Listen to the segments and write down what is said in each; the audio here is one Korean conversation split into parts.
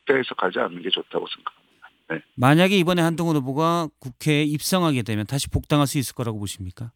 극대 해석하지 않는 게 좋다고 생각합니다. 네. 만약에 이번에 한동훈 후보가 국회에 입성하게 되면 다시 복당할 수 있을 거라고 보십니까?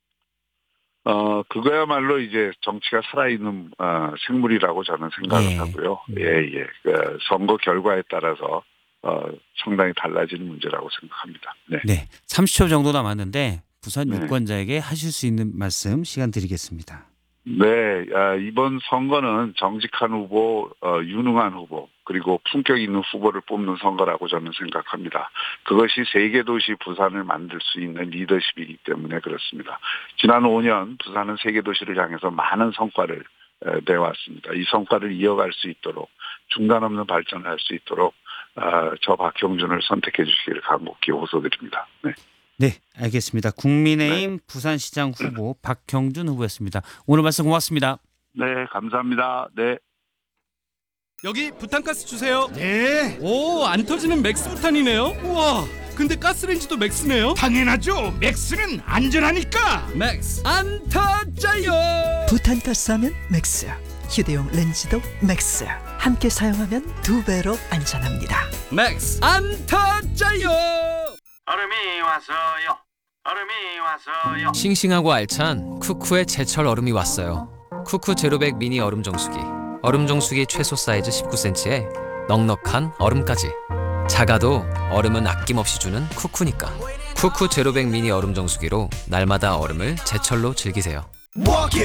그거야말로 이제 정치가 살아있는 생물이라고 저는 생각을 예. 하고요. 예. 그 선거 결과에 따라서 상당히 달라지는 문제라고 생각합니다. 네. 네. 30초 정도 남았는데 부산 네. 유권자에게 하실 수 있는 말씀 시간 드리겠습니다. 네, 이번 선거는 정직한 후보, 유능한 후보, 그리고 품격 있는 후보를 뽑는 선거라고 저는 생각합니다. 그것이 세계도시 부산을 만들 수 있는 리더십이기 때문에 그렇습니다. 지난 5년 부산은 세계도시를 향해서 많은 성과를 내왔습니다. 이 성과를 이어갈 수 있도록 중단 없는 발전을 할 수 있도록 저 박형준을 선택해 주시기를 간곡히 호소드립니다. 네. 네, 알겠습니다. 국민의힘 부산시장 후보 박형준 후보였습니다. 오늘 말씀 고맙습니다. 네, 감사합니다. 네. 여기 부탄가스 주세요. 네, 오, 안 터지는 맥스 부탄이네요. 우와, 근데 가스레인지도 맥스네요. 당연하죠. 맥스는 안전하니까. 맥스 안 터져요. 부탄가스 하면 맥스, 휴대용 렌즈도 맥스. 함께 사용하면 2배로 안전합니다. 맥스 안 터져요. 얼음이 왔어요. 얼음이 왔어요. 싱싱하고 알찬 쿠쿠의 제철 얼음이 왔어요. 쿠쿠 제로백 미니 얼음 정수기. 얼음 정수기 최소 사이즈 19cm에 넉넉한 얼음까지. 작아도 얼음은 아낌없이 주는 쿠쿠니까. 쿠쿠 제로백 미니 얼음 정수기로 날마다 얼음을 제철로 즐기세요. Walk it.